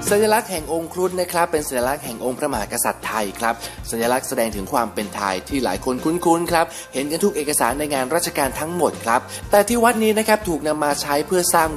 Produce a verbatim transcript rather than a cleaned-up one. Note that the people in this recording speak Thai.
สัญลักษณ์แห่งองค์ครุฑนะครับเป็นสัญลักษณ์แห่งองค์พระมหากษัตริย์ไทยครับสัญลักษณ์แสดงถึงความเป็นไทยที่หลายคนคุ้นๆครับเห็นกันทุกเอกสารในงานราชการทั้งหมดครับแต่ที่วัดนี้นะครับถูกนำมาใช้เพื่อสร้าง